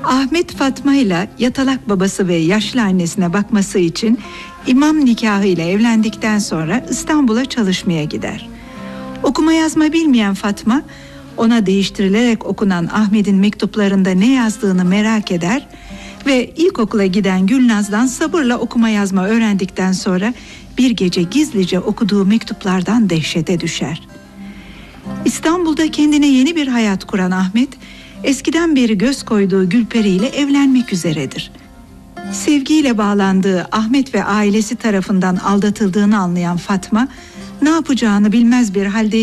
Ahmet Fatma ile yatalak babası ve yaşlı annesine bakması için imam nikahı ile evlendikten sonra İstanbul'a çalışmaya gider. Okuma yazma bilmeyen Fatma, ona değiştirilerek okunan Ahmet'in mektuplarında ne yazdığını merak eder ve ilkokula giden Gülnaz'dan sabırla okuma yazma öğrendikten sonra bir gece gizlice okuduğu mektuplardan dehşete düşer. İstanbul'da kendine yeni bir hayat kuran Ahmet, eskiden beri göz koyduğu Gülperi ile evlenmek üzeredir. Sevgiyle bağlandığı Ahmet ve ailesi tarafından aldatıldığını anlayan Fatma, ne yapacağını bilmez bir halde